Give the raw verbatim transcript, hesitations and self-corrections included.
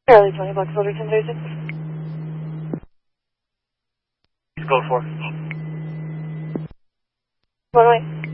Early twenty bucks, Fullerton thirty-six. Code four. One way.